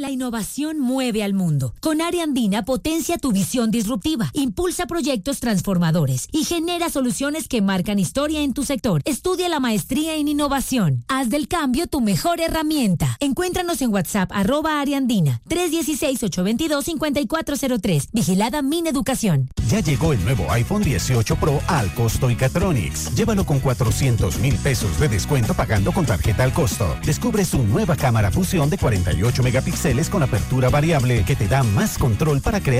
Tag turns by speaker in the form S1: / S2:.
S1: La innovación mueve al mundo. Con Área Andina potencia tu visión disruptiva, impulsa proyectos transformadores y genera soluciones que marcan historia en tu sector. Estudia la maestría en innovación. Haz del cambio tu mejor herramienta. Encuéntranos en WhatsApp @Área Andina 316-822-5403. Vigilada Mineducación.
S2: Ya llegó el nuevo iPhone 18 Pro al costo Icatronics. Llévalo con 400,000 pesos de descuento pagando con tarjeta al costo. Descubre su nueva cámara fusión de 48 megapíxeles con apertura variable que te da más control para crear